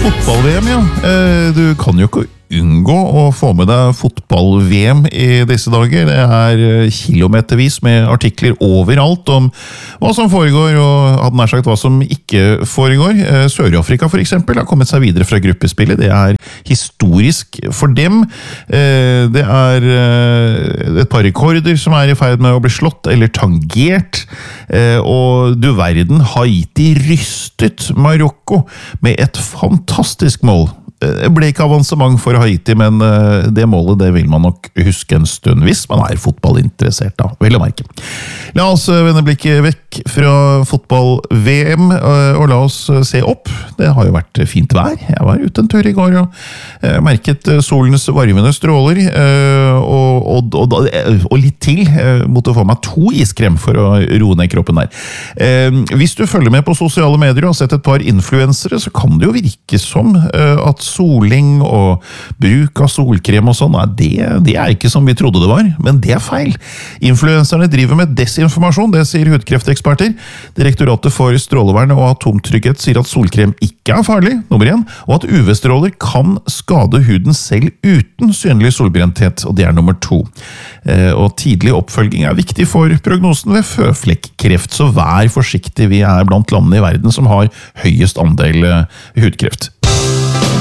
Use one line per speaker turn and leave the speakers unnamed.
Fotball-VM, ja. Du kan jo ikke unngå å få med deg fotball-VM i disse dager. Det er kilometervis med artikler overalt om hva som foregår, og hadde nær sagt hva som ikke foregår. Sør-Afrika for eksempel har kommet seg videre fra gruppespillet. Det er historisk for dem. Det er et par rekorder som er i ferd med å bli slått eller tangert. Og du verden, Haiti rystet Marokko med et fantastisk mål. Det ble ikke avansement for Haiti, men det målet det vil man nok huske en stund hvis man er fotballinteressert da, vel å merke. La oss vende blikket vekk fra fotball-VM, og la oss se opp. Det har jo vært fint vær. Jeg var ute en tur i går og merket solens varmende stråler, og litt til. Måtte få meg 2 iskrem for å roe ned kroppen der. Hvis du følger med på sosiale medier og har sett et par influensere, så kan det jo virke som at soling og bruk av solkrem og sånn, det er ikke som vi trodde det var, men det er feil. Influenserne driver med desinformasjon, det sier hudkrefteksperter. Direktoratet for strålevern og atomtrygghet sier at solkrem ikke er farlig, nummer 1, og at UV-stråler kan skade huden selv uten synlig solbrenthet, og det er nummer 2. Og tidlig oppfølging er viktig for prognosen ved føflekkreft, så vær forsiktig, vi er blant landene i verden som har høyest andel hudkreft.